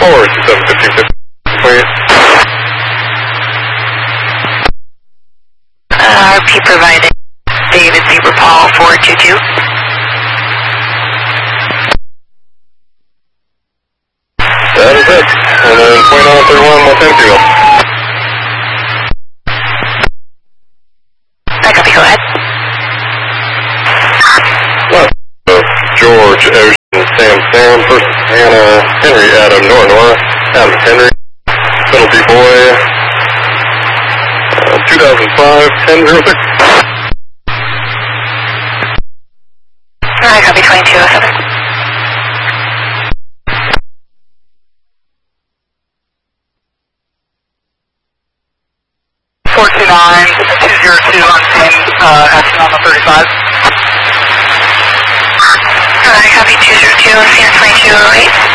Forward 2750, please. RP provided. David Zebra Paul 422. That is it. And then point on 31 Los Angeles. I copy, go ahead. George, Ocean, Sam, First Hannah, Henry, Adam, Nora, Adam, Henry, Middle B Boy, 2005, 1006. I copy 2207. on scene, acting on the 35. I copy 202, CN 2208.